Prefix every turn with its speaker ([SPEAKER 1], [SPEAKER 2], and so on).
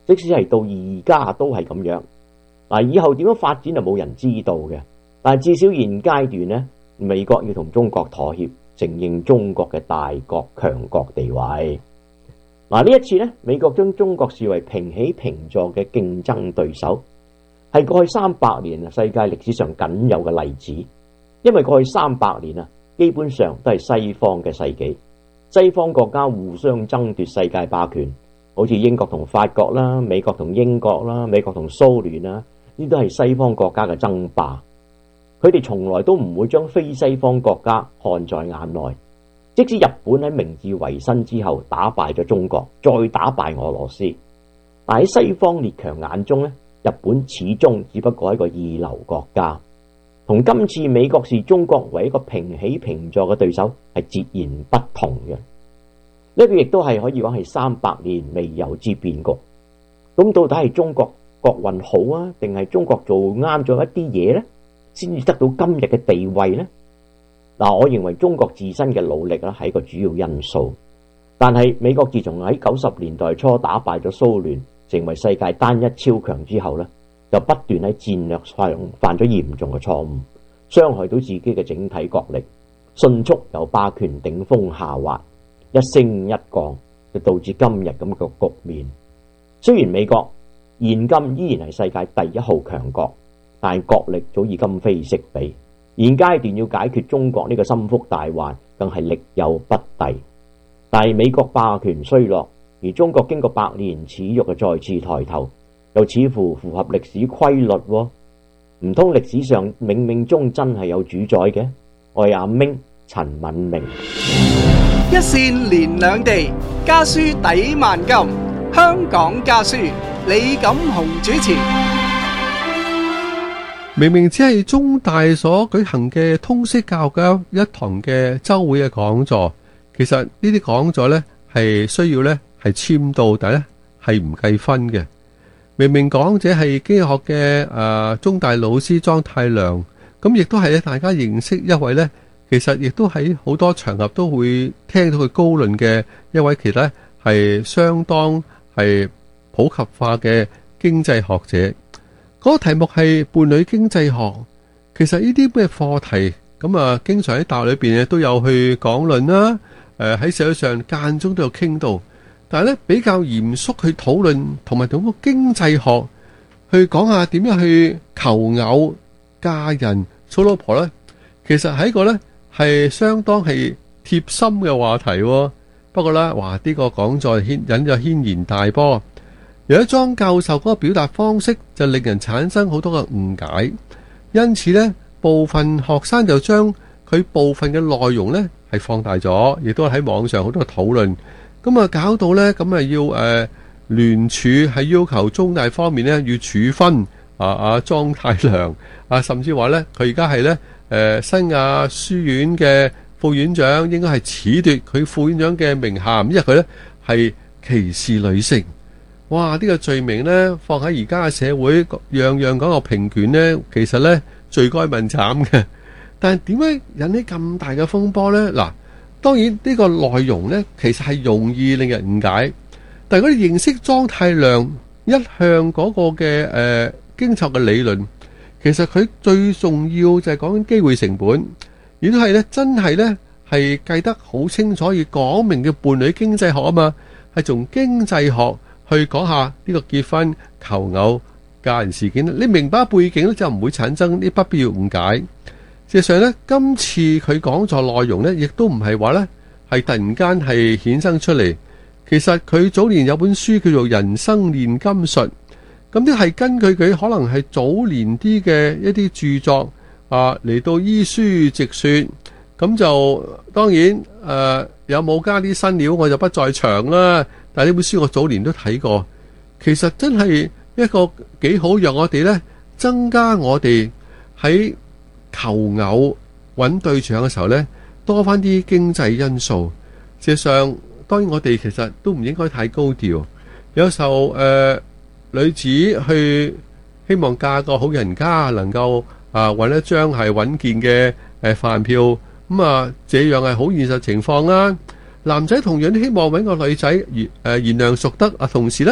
[SPEAKER 1] 即使係到而家都係咁樣。嗱，以後點樣發展就冇人知道嘅，但係至少現階段呢，美國要同中國妥協，承認中國嘅大國強國地位。嗱，呢一次呢，美國將中國視為平起平坐嘅競爭對手，係過去300年世界歷史上僅有嘅例子。因為過去300年啊，基本上都係西方嘅世紀，西方國家互相爭奪世界霸權，好似英國同法國啦，美國同英國啦，美國同蘇聯啦，呢都係西方國家嘅爭霸。佢哋從來都唔會將非西方國家看在眼內。即使日本喺明治維新之後打敗咗中國，再打敗俄羅斯，但喺西方列強眼中咧，日本始終只不過係一個二流國家，同今次美國視中國為一個平起平坐嘅對手係截然不同嘅。呢個亦都係可以講係300年未有之變局。咁到底係中國國運好啊，定係中國做啱咗一啲嘢呢，先至得到今日嘅地位呢？嗱，我認為中國自身嘅努力啦係一個主要因素，但係美國自從喺90年代初打敗咗蘇聯，成為世界單一超強之後呢，就不斷喺戰略上犯咗嚴重嘅錯誤，傷害到自己嘅整體國力，迅速由霸權頂峰下滑，一升一降，就導致今日咁嘅局面。雖然美國現今依然係世界第1號強國，但係國力早已今非昔比。現階段要解決中國呢個心腹大患，更係力有不逮。但係美國霸權衰落，而中國經過100年恥辱嘅再次抬頭，又似乎符合歷史規律喎。唔通歷史上冥冥中真係有主宰嘅？我係阿明陳敏明。
[SPEAKER 2] 一線連兩地，家書抵萬金。香港家書，李錦雄主持。
[SPEAKER 3] 明明只係中大所舉行嘅通識教育嘅一堂嘅週會嘅講座，其實呢啲講座呢係需要呢係簽到，但係呢係唔計分嘅。明明講者係經濟學嘅中大老師莊太量，咁亦都係大家認識一位呢，其實亦都喺好多場合都會聽到佢高論嘅一位，其實呢係相當係普及化嘅經濟學者。嗰個題目係伴侶經濟學。其實呢啲咩課題咁經常喺大學裏邊都有去講論啦。喺社會上間中都有傾到，但係咧比較嚴肅去討論，同埋同個經濟學去講下點樣去求偶、嫁人、娶老婆咧。其實係一個咧係相當係貼心嘅話題。不過咧，哇！呢個講座引咗軒然大波。有一莊教授嗰個表達方式就令人產生好多嘅誤解，因此呢部分學生就將佢部分嘅內容呢係放大咗，亦都喺網上好多討論，咁搞到呢咁要聯署係要求中大方面呢要處分莊太量甚至話呢佢而家係呢新亞書院嘅副院長，應該係褫奪佢副院長嘅名銜，因為佢呢係歧視女性。哇！呢個罪名呢，放喺而家嘅社會，樣樣講個平權呢，其實呢罪該問慘嘅。但係點解引起咁大嘅風波呢？嗱，當然呢個內容呢，其實係容易令人誤解。但係如果你認識莊太量一向嗰個嘅經濟學嘅理論，其實佢最重要就係講緊機會成本，亦都係呢真係呢係計得好清楚，而講明嘅伴侶經濟學啊嘛，係從經濟學去講下呢個結婚、求偶、嫁人事件，你明白背景咧，就唔會產生啲不必要誤解。事實上咧，今次佢講座內容咧，亦都唔係話咧係突然間係衍生出嚟。其實佢早年有本書叫做《人生煉金術》，咁啲係根據佢可能係早年啲嘅一啲著作嚟到依書直說。咁就當然有冇加啲新料，我就不在場啦。但係呢本書我早年都睇過，其實真係一個幾好，讓我哋呢增加我哋喺求偶揾對象嘅時候呢，多翻啲經濟因素。事實上，當然我哋其實都唔應該太高調。有時候女子去希望嫁個好人家，能夠揾一張係穩健嘅飯票，咁這樣係好現實情況啦。男仔同樣都希望揾個女仔賢良淑德同時呢